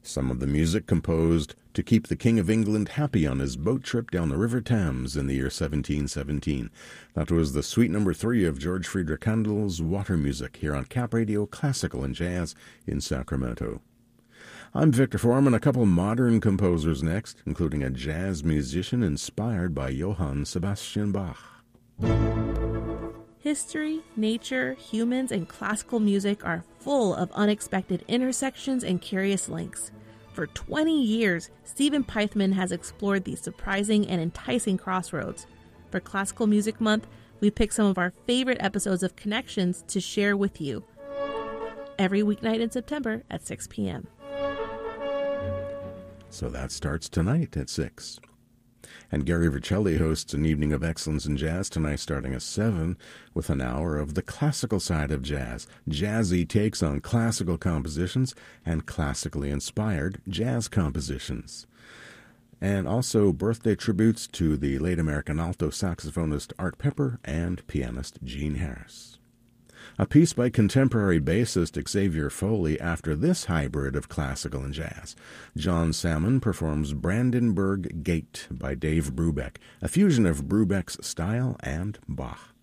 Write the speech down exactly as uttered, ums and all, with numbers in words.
Some of the music composed to keep the King of England happy on his boat trip down the River Thames in the year seventeen seventeen. That was the suite number three of George Friedrich Handel's Water Music here on Cap Radio Classical and Jazz in Sacramento. I'm Victor Foreman. A couple modern composers next, including a jazz musician inspired by Johann Sebastian Bach. History, nature, humans, and classical music are full of unexpected intersections and curious links. For twenty years, Stephen Peithman has explored these surprising and enticing crossroads. For Classical Music Month, we picked some of our favorite episodes of Connections to share with you. Every weeknight in September at six p.m. So that starts tonight at six. And Gary Vercelli hosts an evening of excellence in jazz tonight starting at seven with an hour of the classical side of jazz, jazzy takes on classical compositions and classically inspired jazz compositions. And also birthday tributes to the late American alto saxophonist Art Pepper and pianist Gene Harris. A piece by contemporary bassist Xavier Foley after this hybrid of classical and jazz. John Salmon performs Brandenburg Gate by Dave Brubeck, a fusion of Brubeck's style and Bach.